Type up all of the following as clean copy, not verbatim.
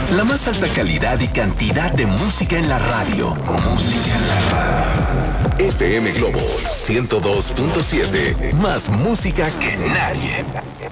La más alta calidad y cantidad de música en la radio. Música en la radio. FM Globo 102.7. Más música que nadie.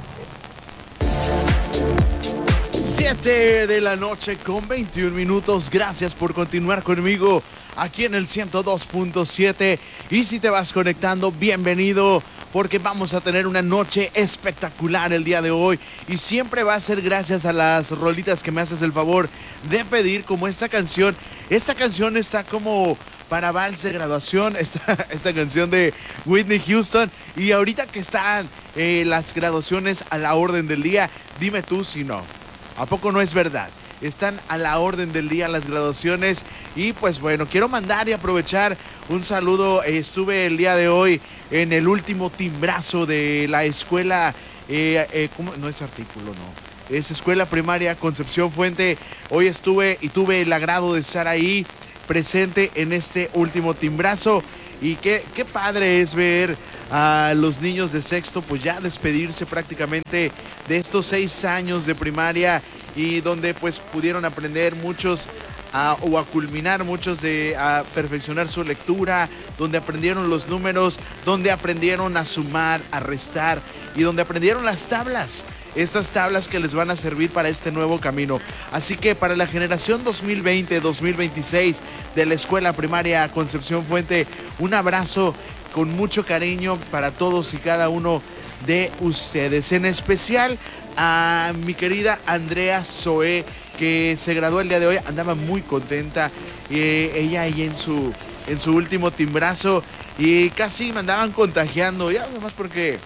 7 de la noche con 21 minutos. Gracias por continuar conmigo aquí en el 102.7. Y si te vas conectando, bienvenido, porque vamos a tener una noche espectacular el día de hoy. Y siempre va a ser gracias a las rolitas que me haces el favor de pedir, como esta canción. Esta canción está como para vals de graduación, esta canción de Whitney Houston. Y ahorita que están las graduaciones a la orden del día, dime tú si no. ¿A poco no es verdad? Están a la orden del día las graduaciones. Y pues bueno, quiero mandar y aprovechar un saludo. Estuve el día de hoy en el último timbrazo de la escuela, ¿cómo? No es artículo, no. Es escuela primaria Concepción Fuente. Hoy estuve y tuve el agrado de estar ahí presente en este último timbrazo. Y qué padre es ver a los niños de sexto pues ya despedirse prácticamente de estos 6 años de primaria, y donde pues pudieron aprender muchos a culminar muchos a perfeccionar su lectura, donde aprendieron los números, donde aprendieron a sumar, a restar, y donde aprendieron las tablas. Estas tablas que les van a servir para este nuevo camino. Así que para la generación 2020-2026 de la escuela primaria Concepción Fuente, un abrazo con mucho cariño para todos y cada uno de ustedes. En especial a mi querida Andrea Zoé, que se graduó el día de hoy. Andaba muy contenta, ella ahí en su último timbrazo, y casi me andaban contagiando, ya nomás porque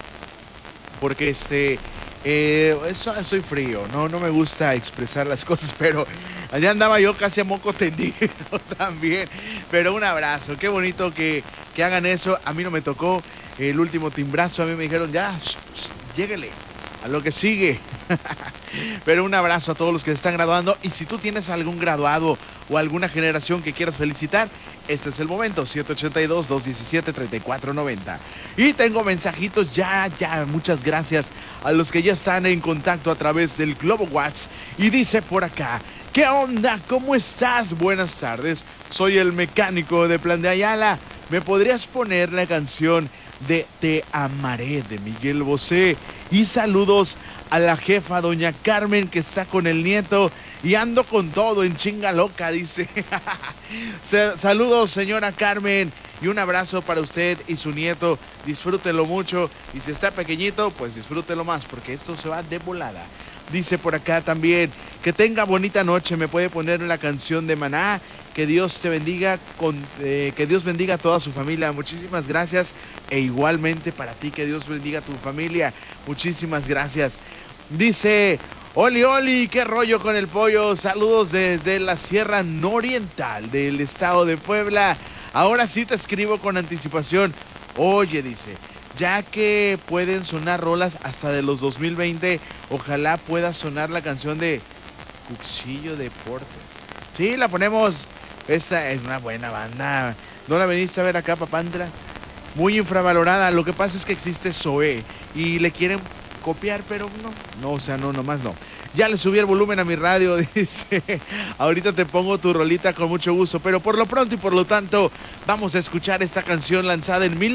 soy frío, no me gusta expresar las cosas, pero allá andaba yo casi a moco tendido también. Pero un abrazo, qué bonito que hagan eso. A mí no me tocó el último timbrazo, a mí me dijeron ya, lléguele a lo que sigue. Pero un abrazo a todos los que se están graduando. Y si tú tienes algún graduado o alguna generación que quieras felicitar, este es el momento, 782-217-3490. Y tengo mensajitos ya, muchas gracias a los que ya están en contacto a través del Globo WhatsApp. Y dice por acá: ¿qué onda? ¿Cómo estás? Buenas tardes, soy el mecánico de Plan de Ayala. ¿Me podrías poner la canción de Te Amaré de Miguel Bosé? Y saludos a la jefa doña Carmen, que está con el nieto y ando con todo en chinga loca, dice. Saludos, señora Carmen, y un abrazo para usted y su nieto. Disfrútelo mucho, y si está pequeñito, pues disfrútelo más, porque esto se va de volada. Dice por acá también: que tenga bonita noche, me puede poner la canción de Maná. Que Dios te bendiga, que Dios bendiga a toda su familia. Muchísimas gracias, e igualmente para ti, que Dios bendiga a tu familia. Muchísimas gracias. Dice: Oli, qué rollo con el pollo. Saludos desde la Sierra Nororiental del estado de Puebla. Ahora sí te escribo con anticipación. Oye, dice, ya que pueden sonar rolas hasta de los 2020, ojalá pueda sonar la canción de Cuchillo Deporte. Sí, la ponemos. Esta es una buena banda. ¿No la veniste a ver acá, Papandra? Muy infravalorada. Lo que pasa es que existe Zoé y le quieren copiar, pero no, nomás no. Ya le subí el volumen a mi radio, dice. Ahorita te pongo tu rolita con mucho gusto, pero por lo pronto y por lo tanto vamos a escuchar esta canción lanzada en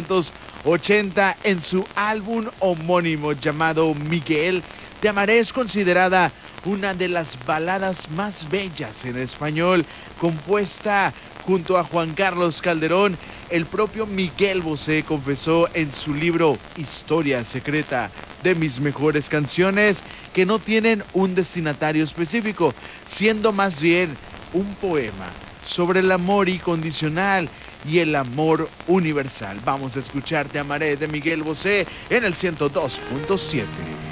1980 en su álbum homónimo llamado Miguel. Te Amaré es considerada una de las baladas más bellas en español, compuesta junto a Juan Carlos Calderón. El propio Miguel Bosé confesó en su libro Historia Secreta de mis mejores canciones que no tienen un destinatario específico, siendo más bien un poema sobre el amor incondicional y el amor universal. Vamos a escuchar Te Amaré de Miguel Bosé en el 102.7.